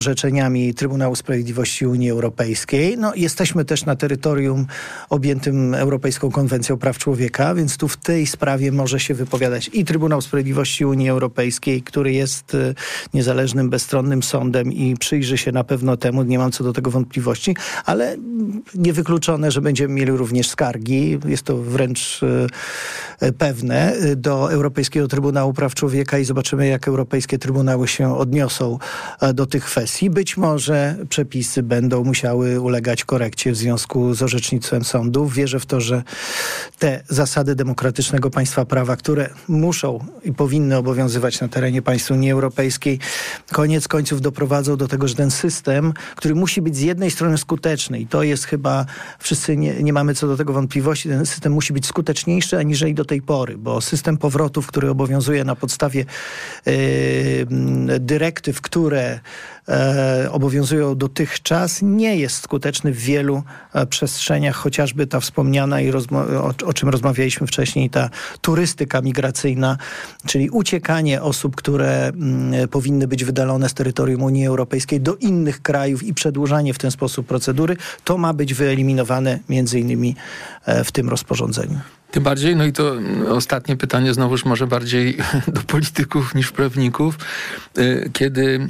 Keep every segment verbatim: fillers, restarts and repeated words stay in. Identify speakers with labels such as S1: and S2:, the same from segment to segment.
S1: orzeczeniami Trybunału Sprawiedliwości Unii Europejskiej. No, jesteśmy też na terytorium objętym Europejską Konwencją Praw Człowieka, więc tu w tej sprawie może się wypowiadać i Trybunał Sprawiedliwości Unii Europejskiej, który jest niezależnym, bezstronnym sądem i przyjrzy się na pewno temu, nie mam co do tego wątpliwości, ale niewykluczone, że będziemy mieli również skargi, jest to wręcz pewne, do Europejskiego Trybunału Praw Człowieka i zobaczymy, jak europejskie trybunały się odniosą do tych kwestii. Być może przepisy będą musiały ulegać korekcie w związku z orzecznictwem sądów. Wierzę w to, że te zasady demokratycznego państwa prawa, które muszą i powinny obowiązywać na terenie państw Unii Europejskiej, koniec końców doprowadzą do tego, że ten system, który musi być z jednej strony skuteczny i to jest chyba, wszyscy nie, nie mamy co do tego wątpliwości, ten system musi być skuteczniejszy aniżeli do tej pory, bo system powrotów, który obowiązuje na podstawie yy, dyrektyw, które E, obowiązują dotychczas, nie jest skuteczny w wielu e, przestrzeniach, chociażby ta wspomniana i rozmo- o, o czym rozmawialiśmy wcześniej, ta turystyka migracyjna, czyli uciekanie osób, które m, powinny być wydalone z terytorium Unii Europejskiej do innych krajów i przedłużanie w ten sposób procedury, to ma być wyeliminowane między innymi e, w tym rozporządzeniu.
S2: Tym bardziej, no i to ostatnie pytanie znowuż może bardziej do polityków niż prawników. Kiedy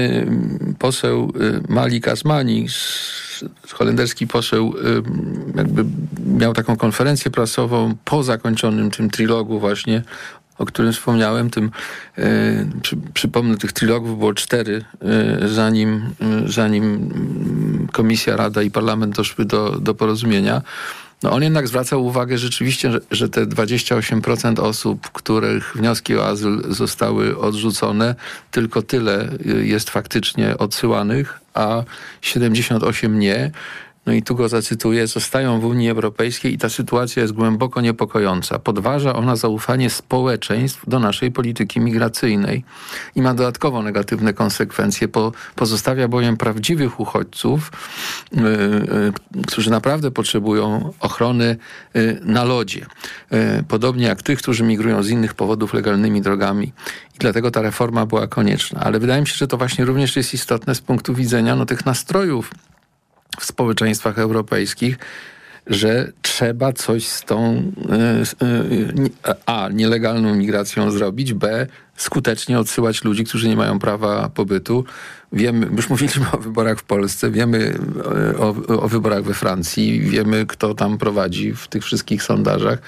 S2: poseł Malik Asmani, holenderski poseł, jakby miał taką konferencję prasową po zakończonym tym trilogu właśnie, o którym wspomniałem, tym przy, przypomnę, tych trilogów było cztery, zanim, zanim Komisja, Rada i Parlament doszły do, do porozumienia. No on jednak zwracał uwagę rzeczywiście, że, że te dwadzieścia osiem procent osób, których wnioski o azyl zostały odrzucone, tylko tyle jest faktycznie odsyłanych, a siedemdziesiąt osiem procent nie. No i tu go zacytuję, zostają w Unii Europejskiej i ta sytuacja jest głęboko niepokojąca. Podważa ona zaufanie społeczeństw do naszej polityki migracyjnej i ma dodatkowo negatywne konsekwencje. Po, pozostawia bowiem prawdziwych uchodźców, yy, yy, którzy naprawdę potrzebują ochrony yy, na lodzie. Yy, podobnie jak tych, którzy migrują z innych powodów legalnymi drogami. I dlatego ta reforma była konieczna. Ale wydaje mi się, że to właśnie również jest istotne z punktu widzenia no, tych nastrojów w społeczeństwach europejskich, że trzeba coś z tą y, y, a. nielegalną migracją zrobić, b. skutecznie odsyłać ludzi, którzy nie mają prawa pobytu. Wiemy, już mówiliśmy o wyborach w Polsce, wiemy o, o wyborach we Francji, wiemy, kto tam prowadzi w tych wszystkich sondażach.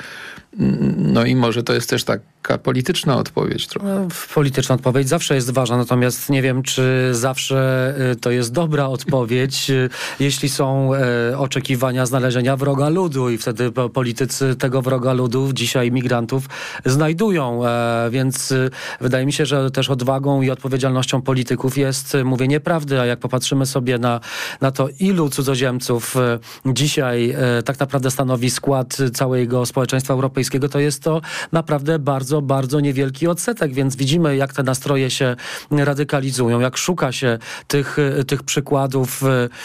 S2: No i może to jest też taka polityczna odpowiedź trochę.
S3: No, polityczna odpowiedź zawsze jest ważna, natomiast nie wiem, czy zawsze to jest dobra odpowiedź, jeśli są e, oczekiwania znalezienia wroga ludu i wtedy politycy tego wroga ludu, dzisiaj migrantów, znajdują. E, więc wydaje mi się, że też odwagą i odpowiedzialnością polityków jest mówienie prawdy, a jak popatrzymy sobie na, na to, ilu cudzoziemców e, dzisiaj e, tak naprawdę stanowi skład całego społeczeństwa europejskiego, to jest to naprawdę bardzo, bardzo niewielki odsetek, więc widzimy, jak te nastroje się radykalizują, jak szuka się tych, tych przykładów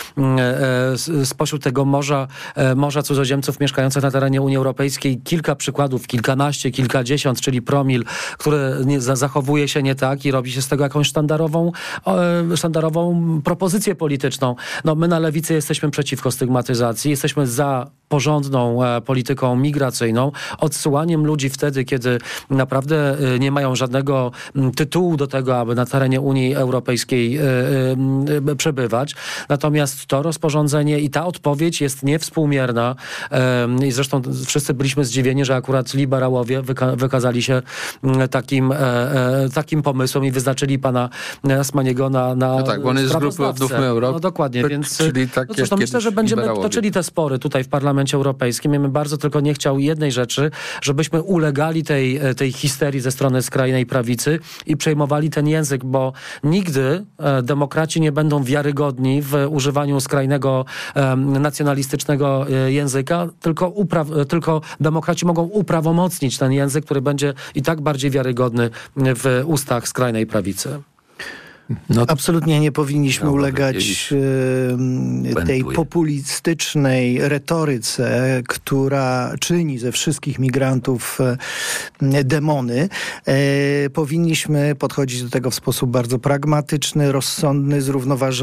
S3: spośród tego morza, morza cudzoziemców mieszkających na terenie Unii Europejskiej. Kilka przykładów, kilkanaście, kilkadziesiąt, czyli promil, które nie, zachowuje się nie tak i robi się z tego jakąś sztandarową, sztandarową propozycję polityczną. No, my na lewicy jesteśmy przeciwko stygmatyzacji, jesteśmy za porządną polityką migracyjną, odsyłaniem ludzi wtedy, kiedy naprawdę nie mają żadnego tytułu do tego, aby na terenie Unii Europejskiej przebywać. Natomiast to rozporządzenie i ta odpowiedź jest niewspółmierna i zresztą wszyscy byliśmy zdziwieni, że akurat liberałowie wyka- wykazali się takim, takim pomysłem i wyznaczyli pana Asmaniego na, na
S2: no tak, bo on jest z grupy Odnówmy Europę.
S3: No dokładnie, więc
S2: czyli tak
S3: no cóż, no myślę, że będziemy
S2: liberałowie.
S3: toczyli te spory tutaj w Parlamencie Europejskim. Ja bym bardzo tylko nie chciał jednej rzeczy, żebyśmy ulegali tej, tej histerii ze strony skrajnej prawicy i przejmowali ten język, bo nigdy e, demokraci nie będą wiarygodni w używaniu skrajnego e, nacjonalistycznego e, języka, tylko, upra- tylko demokraci mogą uprawomocnić ten język, który będzie i tak bardziej wiarygodny w ustach skrajnej prawicy.
S2: No,
S1: Absolutnie nie powinniśmy
S2: no,
S1: ulegać y, tej populistycznej retoryce, która czyni ze wszystkich migrantów y, demony. Y, powinniśmy podchodzić do tego w sposób bardzo pragmatyczny, rozsądny, zrównoważony.